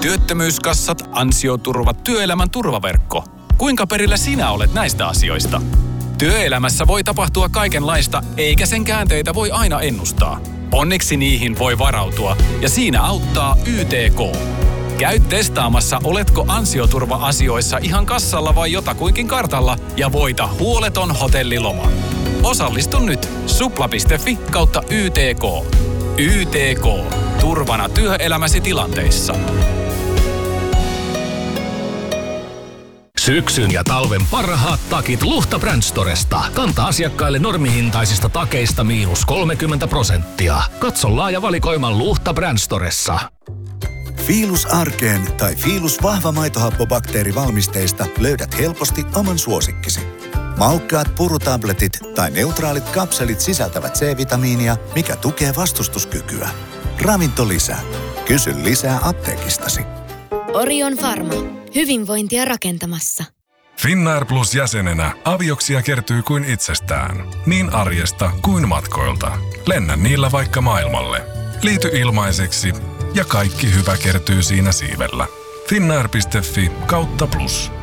Työttömyyskassat, ansioturvat, työelämän turvaverkko. Kuinka perillä sinä olet näistä asioista? Työelämässä voi tapahtua kaikenlaista, eikä sen käänteitä voi aina ennustaa. Onneksi niihin voi varautua, ja siinä auttaa YTK. Käy testaamassa, oletko ansioturva-asioissa ihan kassalla vai jotakuinkin kartalla, ja voita huoleton hotelliloma. Osallistu nyt supla.fi/YTK. YTK. Turvana työelämäsi tilanteissa. Syksyn ja talven parhaat takit Luhta Brand Storesta. Kanta asiakkaille normihintaisista takeista -30%. Katso laaja valikoima Luhta Brand Storessa. Feelus Arkeen tai Feelus vahva maitohappobakteerivalmisteista löydät helposti oman suosikkisi. Maukkaat purutabletit tai neutraalit kapselit sisältävät C-vitamiinia, mikä tukee vastustuskykyä. Ravintolisä. Kysy lisää apteekistasi. Orion Pharma. Hyvinvointia rakentamassa. Finnair Plus jäsenenä avioksia kertyy kuin itsestään. Niin arjesta kuin matkoilta. Lennä niillä vaikka maailmalle. Liity ilmaiseksi ja kaikki hyvä kertyy siinä siivellä. Finnair.fi/plus.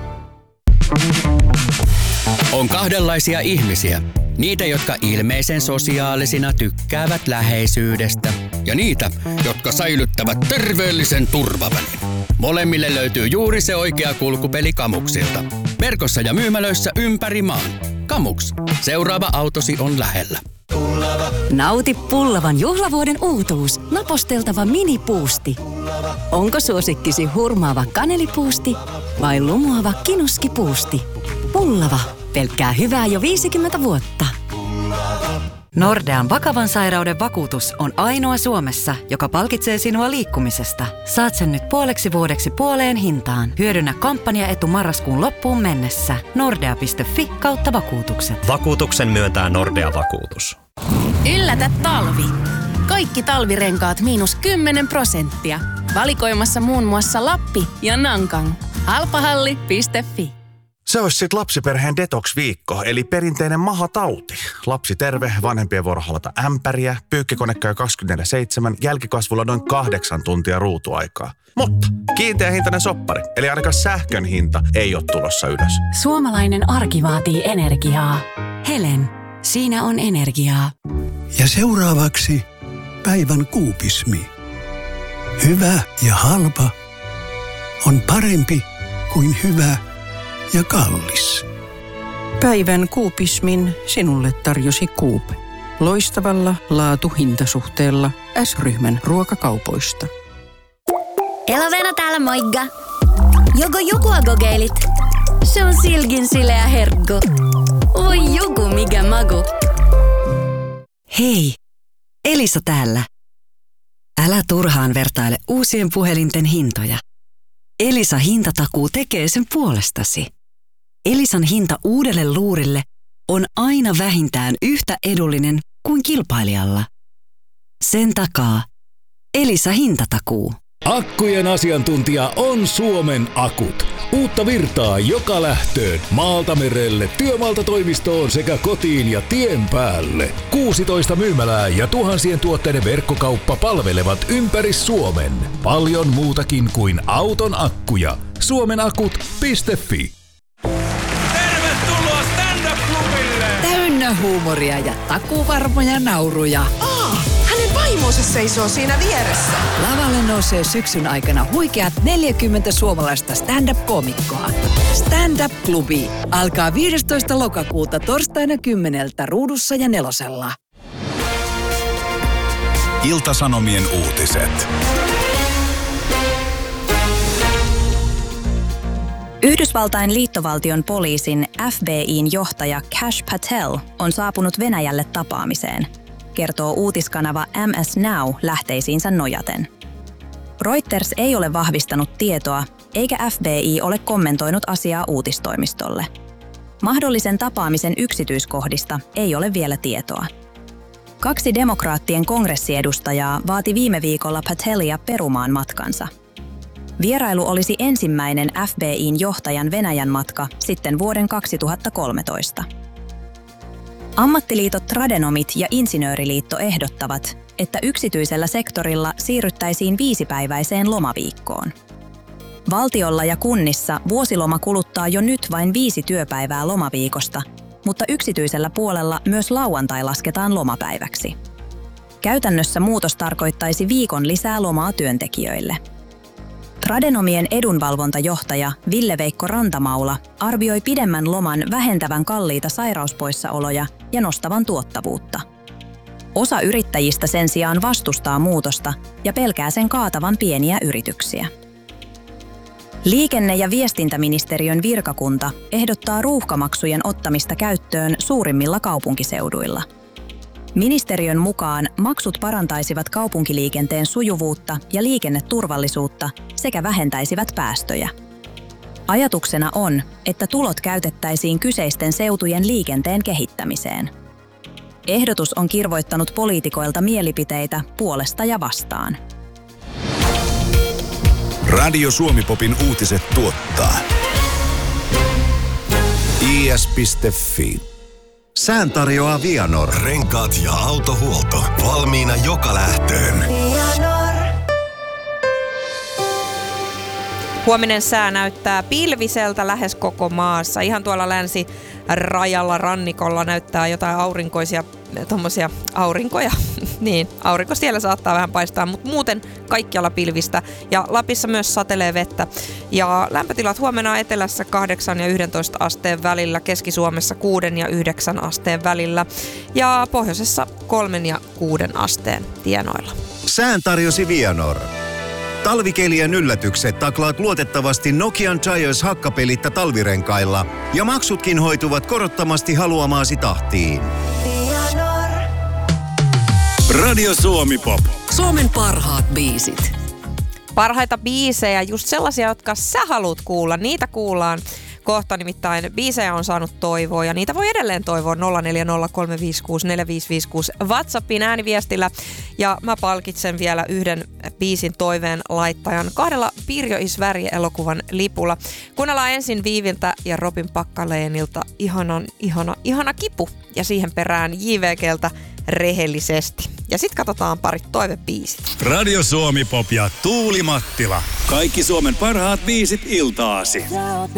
On kahdenlaisia ihmisiä. Niitä, jotka ilmeisen sosiaalisina tykkäävät läheisyydestä. Ja niitä, jotka säilyttävät terveellisen turvavälin. Molemmille löytyy juuri se oikea kulkupeli Kamuksilta. Verkossa ja myymälöissä ympäri maan. Kamuks. Seuraava autosi on lähellä. Nauti Pullavan juhlavuoden uutuus. Naposteltava minipuusti. Onko suosikkisi hurmaava kanelipuusti vai lumoava kinuskipuusti? Pullava. Pelkkää hyvää jo 50 vuotta. Nordean vakavan sairauden vakuutus on ainoa Suomessa, joka palkitsee sinua liikkumisesta. Saat sen nyt puoleksi vuodeksi puoleen hintaan. Hyödynnä kampanjaetu marraskuun loppuun mennessä. Nordea.fi/vakuutukset. Vakuutuksen myöntää Nordea Vakuutus. Yllätä talvi. Kaikki talvirenkaat -10%. Valikoimassa muun muassa Lappi ja Nankang. Halpahalli.fi. Se olisi sit lapsiperheen detox-viikko, eli perinteinen mahatauti. Lapsi terve, vanhempien vuoro halata ämpäriä, pyykkikone käy 24/7, jälkikasvulla noin 8 tuntia ruutuaikaa. Mutta kiinteä hintainen soppari, eli ainakaan sähkön hinta ei ole tulossa ylös. Suomalainen arki vaatii energiaa. Helen, siinä on energiaa. Ja seuraavaksi päivän kuupismi. Hyvä ja halpa on parempi kuin hyvä ja kallis. Päivän kuupismin sinulle tarjosi Coop. Loistavalla laatu-hintasuhteella S-ryhmän ruokakaupoista. Elovena täällä moikka. Joko jokua kokeilit? Se on silkin sileä herkku. Voi joku mikä maku. Hei, Elisa täällä. Älä turhaan vertaile uusien puhelinten hintoja. Elisa hintatakuu tekee sen puolestasi. Elisan hinta uudelle luurille on aina vähintään yhtä edullinen kuin kilpailijalla. Sen takaa Elisa hintatakuu. Akkujen asiantuntija on Suomen Akut. Uutta virtaa joka lähtöön, maalta merelle, työmaalta toimistoon sekä kotiin ja tien päälle. 16 myymälää ja tuhansien tuotteiden verkkokauppa palvelevat ympäri Suomen. Paljon muutakin kuin auton akkuja. Suomenakut.fi. Tervetuloa stand-up-klubille! Täynnä huumoria ja takuvarmoja nauruja. Hänen vaimonsa seisoo siinä vieressä. Lavalle nousee syksyn aikana huikeat 40 suomalaista stand-up-koomikkoa. Stand-up-klubi alkaa 15. lokakuuta torstaina 10 Ruudussa ja Nelosella. Ilta-Sanomien uutiset. Yhdysvaltain liittovaltion poliisin FBI:n johtaja Kash Patel on saapunut Venäjälle tapaamiseen, kertoo uutiskanava MS Now lähteisiinsä nojaten. Reuters ei ole vahvistanut tietoa, eikä FBI ole kommentoinut asiaa uutistoimistolle. Mahdollisen tapaamisen yksityiskohdista ei ole vielä tietoa. 2 demokraattien kongressiedustajaa vaati viime viikolla Patelia perumaan matkansa. Vierailu olisi ensimmäinen FBI:n johtajan Venäjän matka sitten vuoden 2013. Ammattiliitot Tradenomit ja Insinööriliitto ehdottavat, että yksityisellä sektorilla siirryttäisiin 5-päiväiseen lomaviikkoon. Valtiolla ja kunnissa vuosiloma kuluttaa jo nyt vain 5 työpäivää lomaviikosta, mutta yksityisellä puolella myös lauantai lasketaan lomapäiväksi. Käytännössä muutos tarkoittaisi viikon lisää lomaa työntekijöille. Tradenomien edunvalvontajohtaja Ville-Veikko Rantamaula arvioi pidemmän loman vähentävän kalliita sairauspoissaoloja ja nostavan tuottavuutta. Osa yrittäjistä sen sijaan vastustaa muutosta ja pelkää sen kaatavan pieniä yrityksiä. Liikenne- ja viestintäministeriön virkakunta ehdottaa ruuhkamaksujen ottamista käyttöön suurimmilla kaupunkiseuduilla. Ministeriön mukaan maksut parantaisivat kaupunkiliikenteen sujuvuutta ja liikenneturvallisuutta sekä vähentäisivät päästöjä. Ajatuksena on, että tulot käytettäisiin kyseisten seutujen liikenteen kehittämiseen. Ehdotus on kirvoittanut poliitikoilta mielipiteitä puolesta ja vastaan. Radio Suomi-popin uutiset tuottaa is.fi. Sään tarjoaa Vianor. Renkaat ja autohuolto. Valmiina joka lähtöön. Huominen sää näyttää pilviseltä lähes koko maassa. Ihan tuolla länsirajalla rannikolla näyttää jotain aurinkoisia tommosia aurinkoja. Niin, aurinko siellä saattaa vähän paistaa, mutta muuten kaikkialla pilvistä. Ja Lapissa myös satelee vettä. Ja lämpötilat huomenna etelässä 8 ja 11 asteen välillä, Keski-Suomessa 6 ja 9 asteen välillä ja pohjoisessa 3 ja 6 asteen tienoilla. Sään tarjosi Vianor. Talvikelien yllätykset taklaat luotettavasti Nokian Giants hakkapelitta talvirenkailla ja maksutkin hoituvat korottomasti haluamaasi tahtiin. Radio Suomi Pop. Suomen parhaat biisit. Parhaita biisejä, just sellaisia, jotka sä haluat kuulla. Niitä kuullaan kohta, nimittäin biisejä on saanut toivoa ja niitä voi edelleen toivoa 0403564556 WhatsAppin ääniviestillä. Ja mä palkitsen vielä yhden biisin toiveen laittajan 2 Pirjo is Värje-elokuvan lipulla. Kuunnellaan ensin Viiviltä ja Robin Packalenilta ihana kipu ja siihen perään JVGltä Rehellisesti. Ja sit katsotaan parit toivebiisit. Radio Suomi Pop ja Tuuli Mattila. Kaikki Suomen parhaat biisit iltaasi.